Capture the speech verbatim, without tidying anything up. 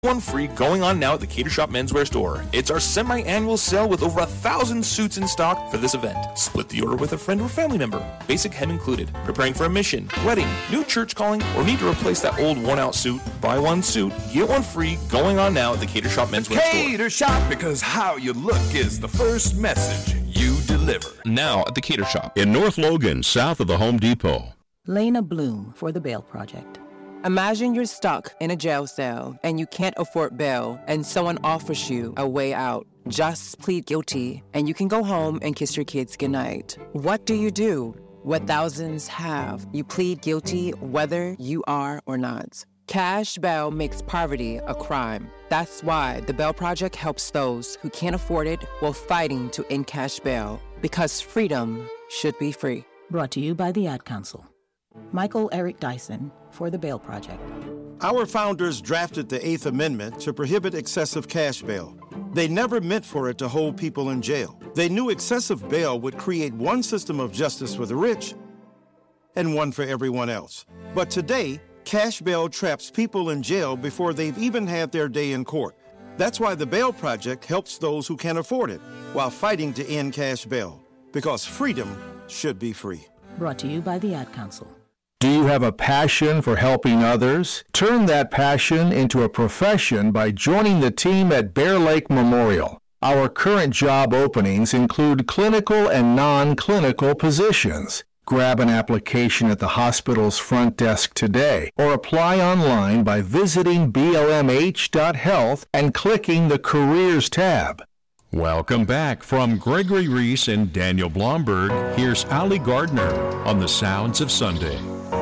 One free going on now at the Cater Shop Menswear Store. It's our semi-annual sale with over a thousand suits in stock for this event. Split the order with a friend or family member. Basic hem included. Preparing for a mission, wedding, new church calling, or need to replace that old worn-out suit? Buy one suit, get one free going on now at the Cater Shop Menswear Store. Cater Shop, because how you look is the first message you deliver. Now at the Cater Shop. In North Logan, south of the Home Depot. Lena Bloom for the Bail Project. Imagine you're stuck in a jail cell and you can't afford bail and someone offers you a way out. Just plead guilty and you can go home and kiss your kids goodnight. What do you do? What thousands have. You plead guilty whether you are or not. Cash bail makes poverty a crime. That's why the Bail Project helps those who can't afford it while fighting to end cash bail. Because freedom should be free. Brought to you by the Ad Council. Michael Eric Dyson for the Bail Project. Our founders drafted the Eighth Amendment to prohibit excessive cash bail. They never meant for it to hold people in jail. They knew excessive bail would create one system of justice for the rich and one for everyone else. But today, cash bail traps people in jail before they've even had their day in court. That's why the Bail Project helps those who can't afford it while fighting to end cash bail. Because freedom should be free. Brought to you by the Ad Council. Do you have a passion for helping others? Turn that passion into a profession by joining the team at Bear Lake Memorial. Our current job openings include clinical and non-clinical positions. Grab an application at the hospital's front desk today or apply online by visiting B L M H dot health and clicking the Careers tab. Welcome back from Gregory Reese and Daniel Blomberg. Here's Ali Gardner on the Sounds of Sunday.